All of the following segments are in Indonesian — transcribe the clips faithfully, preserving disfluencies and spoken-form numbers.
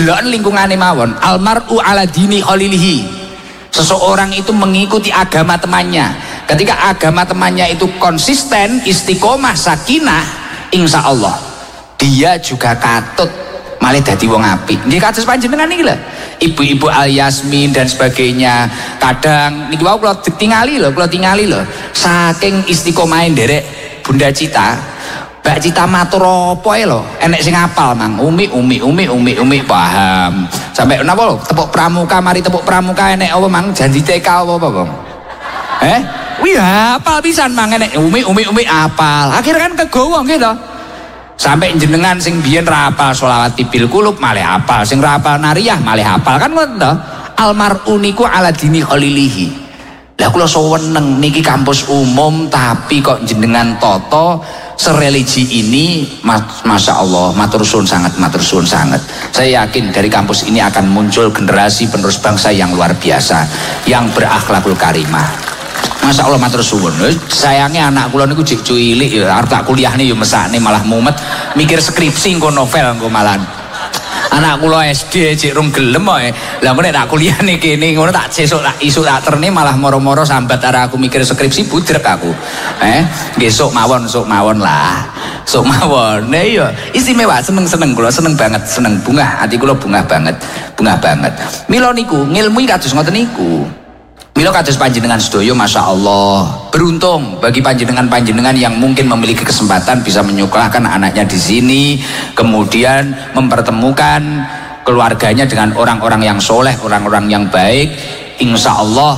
Delok lingkungane mawon. Almar'u ala dini khalilihi. Seseorang itu mengikuti agama temannya. Ketika agama temannya itu konsisten, istiqomah, sakinah, insya Allah dia juga katut malah dadi wong apik. Nggih kados panjenengan niki lho. Ibu-ibu Al Yasmin dan sebagainya. Kadang niki wau kula tingali lho, kula tingali lho. Saking istiqomahe nderek Bunda Cita, Mbak Cita matur apa ae lho, enek sing apal mang. Umi umi umi umi umi paham. Sampai napa lho, tepuk pramuka, mari tepuk pramuka enek apa mang? Janji T K apa apa, Bang? Eh? Wih, apal pisan mang enek umi umi umi apal. Akhirnya kan kegowo nggih to. Sampai jenengan sing biyen ra apal sholawat bil qulub malah apal, sing ra apal nariyah malah apal kan ngoten to. Almar'u niku ala dini khalilihi. Lah kula seneng niki kampus umum tapi kok jenengan toto sereligi ini, masya Allah, matur suwun sangat, matur suwun sangat. Saya yakin dari kampus ini akan muncul generasi penerus bangsa yang luar biasa, yang berakhlakul karimah. Masya Allah, matur suwun. Sayangnya anak kula niku jek cilik ya, arep tak kuliah nih yo mesakne malah mumet mikir skripsi engko novel engko malah. Anak kula S D cek rung gelem kok. Lah engko nek tak kuliah nih kene ngono tak sesuk tak isuk tak terne malah moro-moro sambat arek aku mikir skripsi budrek aku. Eh, besok mawon, sok mawon lah. Sok mawon. Nah iya, istimewa, seneng-seneng kula, seneng banget, seneng bungah, hati kula bungah banget, bungah banget. Mila niku ngilmu kados ngoten niku. Mila kados panjenengan sedaya masya Allah, beruntung bagi panjenengan-panjenengan yang mungkin memiliki kesempatan bisa menyekolahkan anaknya di sini, kemudian mempertemukan keluarganya dengan orang-orang yang soleh, orang-orang yang baik. Insya Allah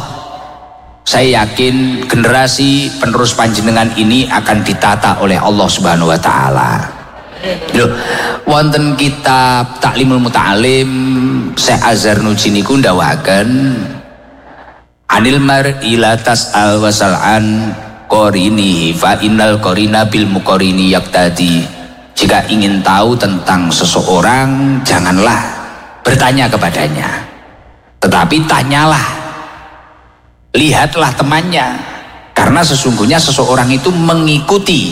saya yakin generasi penerus panjenengan ini akan ditata oleh Allah Subhanahu wa taala. Loh, wonten kitab Ta'limul Muta'alim Syekh Azhar Nuji niku ndawaken anil mar'i la tas'al wasal'an qarinihi fa innal qarina bil muqarini yaqtadi. Jika ingin tahu tentang seseorang, janganlah bertanya kepadanya, tetapi tanyalah, lihatlah temannya, karena sesungguhnya seseorang itu mengikuti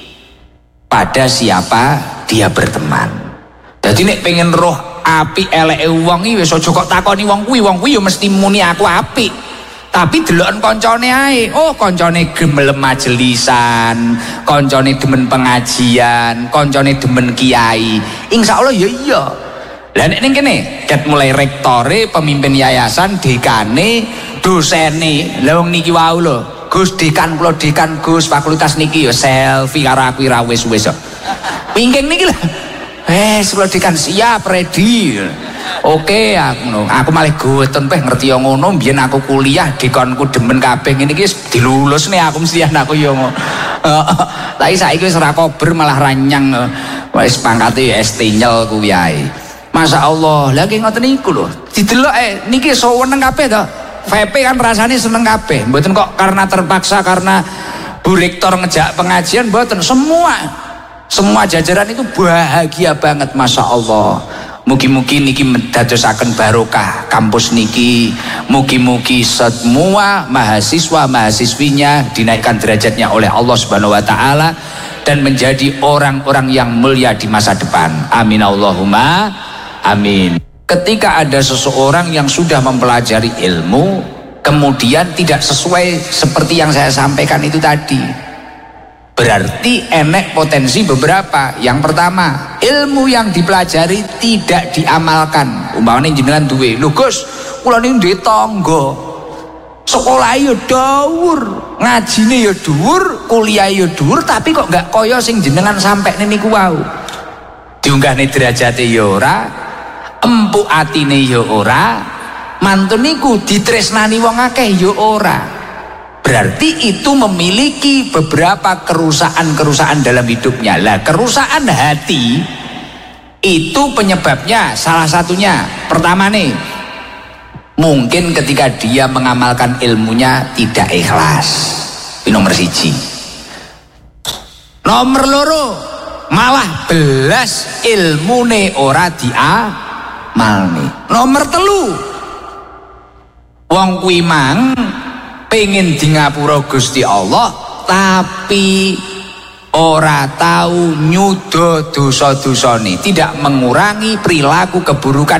pada siapa dia berteman. Jadi nek pengen roh api eleke wong iki wis aja kok takoni wong kuwi, wong kuwi ya mesti muni aku apik. Tapi deloken koncone ae. Oh, koncone gemelem majelisan, koncone demen pengajian, koncone demen kiai. Insyaallah ya iya. Lah nek ning kene, ket mulai rektore, pemimpin yayasan, dekane, dosene. Lah wong niki wau lho, Gus dekan kula dekan Gus fakultas niki ya selfie karo aku ora wis-wis kok. Pingking niki lho. Eh, kula dekan siap ready. Oke, aku, aku malah goten peh ngerti yang ngono. Biyen aku kuliah dikonku demen kabeh ngene iki dilulus nih aku mesti anakku yo ngono. Tapi saiki wis ora kober malah ranyang wis pangkate S T nyel kuwi ae. Masya Allah, lagi ngoten niku lho. Didelok eh niki seneng kabeh to. V P kan rasane seneng kabeh. Mboten kok karena terpaksa karena Bu Rektor ngejak pengajian, mboten. Semua semua jajaran itu bahagia banget, masya Allah. Mugi-mugi niki mendadosaken barokah kampus niki. Mugi-mugi semua mahasiswa mahasiswinya dinaikkan derajatnya oleh Allah Subhanahu wa taala dan menjadi orang-orang yang mulia di masa depan. Amin Allahumma amin. Ketika ada seseorang yang sudah mempelajari ilmu kemudian tidak sesuai seperti yang saya sampaikan itu tadi, berarti enek potensi beberapa. Yang pertama, ilmu yang dipelajari tidak diamalkan. Umpamane jenengan duwe, lho Gus, kula niki duwe tangga. Sekolah ya dhuwur, ngajine ya dhuwur, kuliah ya dhuwur, tapi kok enggak kaya sing jenengan sampai niku wau. Diunggahne derajate ya ora, empuk atine ya ora, mantun niku ditresnani wong akeh ya ora. Berarti itu memiliki beberapa kerusakan-kerusakan dalam hidupnya. Lah kerusakan hati itu penyebabnya salah satunya pertama nih, mungkin ketika dia mengamalkan ilmunya tidak ikhlas. Ini nomor siji. Nomor loro, malah belas ilmune ora diamalne. Nomor telu, wong kuwi mang pengen di ngapura Gusti Allah tapi ora tahu nyudo dosa-dosane, tidak mengurangi perilaku keburukan